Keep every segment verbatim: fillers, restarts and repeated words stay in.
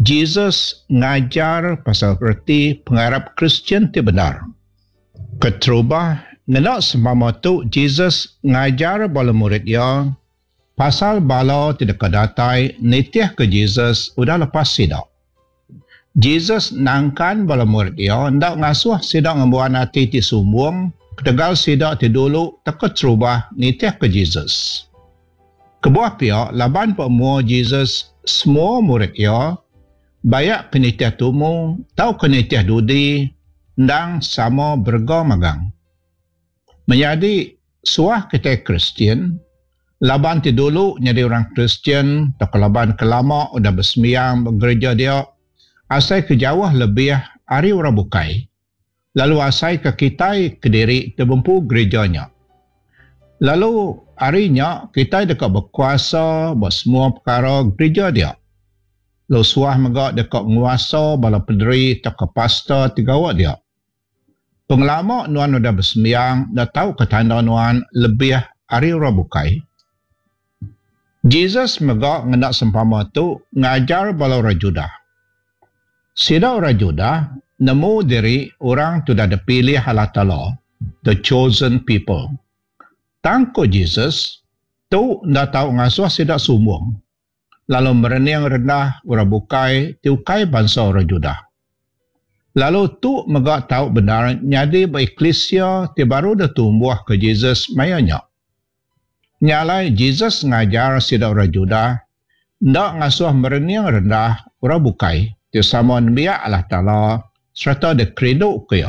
Jesus ngajar pasal erti pengarap Kristian ti benar. Keterubah ngenak sempama tu Jesus ngajar bala murid dia pasal bala tidak kedatai nitiah ke Jesus udah lepas sidak. Jesus nangkan bala murid dia hendak ngasuh sidak ngembuan hati ti sumbung ketegal sidak ti dulu takut terubah nitiah ke Jesus. Kebuah pihak laban pemua Jesus semua murid dia bayak kenitiah tumu tau kenitiah dudi ndang sama berga magang. Menjadi suah kita Kristian laban ti dulu jadi orang Kristian tak laban kelama udah bersembiang bergereja dia asai ke Jawa lebih hari orang bukai lalu asai ke kita Kediri terbempu gerejanya lalu harinya kita dekat berkuasa buat semua perkara gereja dia lalu suah megak dekat menguasa bala pederi tak ke pastor tiga awak dia pengelama nuan udah bersembiang dah tahu ketanda nuan lebih hari orang bukai. Jesus megak ngendak sempama tu ngajar bala orang Judah. Sida orang Judah nemu diri orang tu dah dipilih Allah Ta'ala, the chosen people. Tangko Jesus tu dah tahu ngasuh sida sumbung. Lalu merening rendah orang bukai tiukai bangsa orang Judah. Lalu tu megak tahu benar nyadi bereklesia ti baru dah tumbuh ke Jesus mayanya. Nyalai Jesus ngajar sida orang Judah ndak ngasuh merening rendah orang bukai ti sama biak Allah Ta'ala serta de credo ke ya.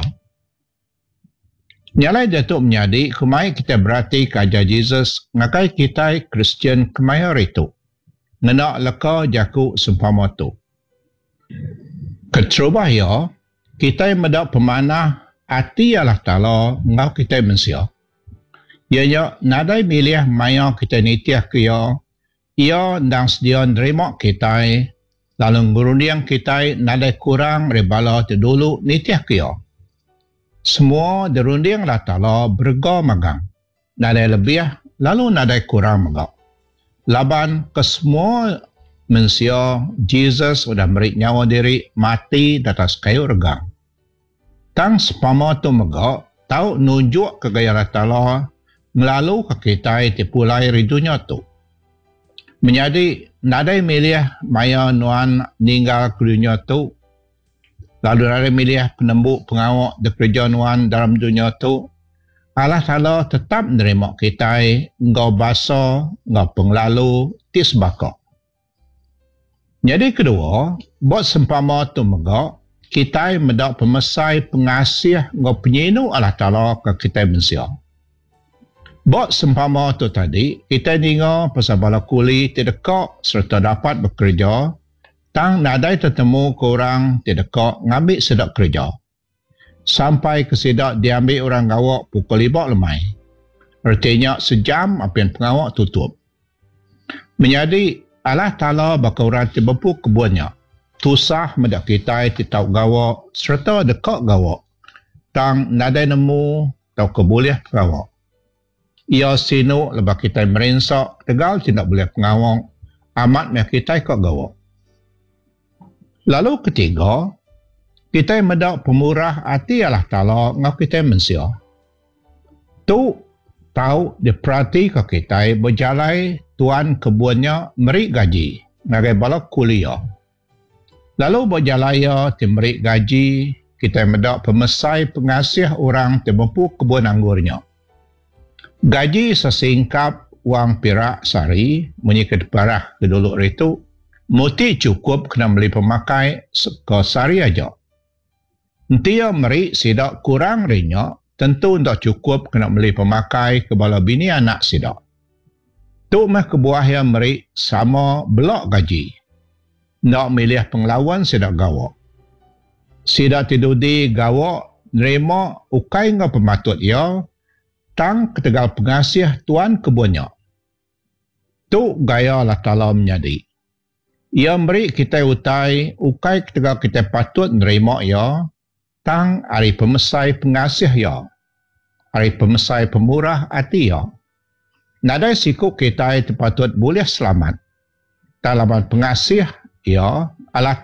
Nyalai jatuh menyadi kemai kita berarti kajar Jesus ngakai kita Kristian kemai itu. Ngenak leka jaku sempama tu. Keterubah ya, kita mendak pemanah hati Allah Ta'ala ngau kita mensia. Ianya nadai milih maya kita nitiah ke ya, ia ndang sedia nerima kita, lalu ngurundiang kita nadai kurang rebala terdulu nitiah ke ya. Semua derundiang Allah Ta'ala berga magang. Nadai lebih, lalu nadai kurang magang. Laban ke semua mensia Jesus sudah merik nyawa diri mati di atas kayu regang. Tang sepama tu megak tahu nunjuk ke gaya Allah Ta'ala melalui ke kita tipulai ridunya tu. Menjadi nadai milih maya nuan ninggal ke dunia tu. Lalu nadai milih penembuk pengawak di kerja nuan dalam dunia tu. Allah Ta'ala tetap menerima kita ngau basa, ngau penglalu, tis bakok. Jadi kedua, buat sempama tu megak, kita mendak pemesai pengasih ngau penyinu Allah Ta'ala ke kita mensia. Buat sempama tu tadi, kita dengar pasal bala kuli tidak serta dapat bekerja, tang nadai tertemu korang tidak ngambil sedap kerja. Sampai ke sidak diambil orang gawak pukul lima lemai. Artinya sejam apian pengawak tutup. Menjadi Allah Ta'ala bakal orang terbepu kebunnya. Tusah mendak kita titau gawak serta dekat gawak. Tang nadai nemu tau keboleh pengawak. Ia sinu lepas kita merensak tegal tidak boleh pengawak. Amat meh kita ikut gawak. Lalu ketiga, kita mendak pemurah hati Allah Ta'ala ngau kita mensia. Tu tahu diperhati ke kita berjalai tuan kebunnya merik gaji ngagai balak kuliah. Lalu berjalai ti merik gaji kita mendak pemesai pengasih orang termempu kebun anggurnya. Gaji sesingkap wang pirak sari menyikat parah ke dulu itu muti cukup kena beli pemakai ke sari aja. Dia meri sidak kurang rinya, tentu tak cukup kena beli pemakai ke bala bini anak sidak. Tu mah kebuah yang meri sama belak gaji. Nak milih penglawan sidak gawak. Sidak tidudi gawak nerima ukai ngau pematut ia, tang ketegal pengasih tuan kebunnya. Tu gaya Allah Ta'ala menjadi. Ia meri kita utai, ukai ketegal kita patut nerima ia, tang hari pemesai pengasih ya, hari pemesai pemurah hati ya. Nadai sikuk kita terpatut boleh selamat. Talaman pengasih ya, Allah